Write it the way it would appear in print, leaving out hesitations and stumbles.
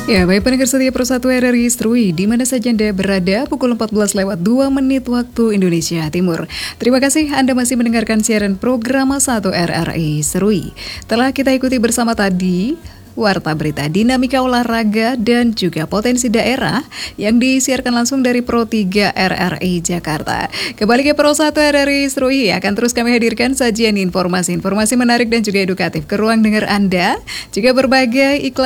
Ya, baik pendengar setia Pro 1 RRI Serui, di mana saja Anda berada pukul 14:02 waktu Indonesia Timur. Terima kasih Anda masih mendengarkan siaran program 1 RRI Serui. Telah kita ikuti bersama tadi Warta Berita Dinamika Olahraga dan juga Potensi Daerah yang disiarkan langsung dari Pro 3 RRI Jakarta. Kembali ke Pro 1 RRI Serui, akan terus kami hadirkan sajian informasi menarik dan juga edukatif ke ruang dengar Anda. Juga berbagai iklan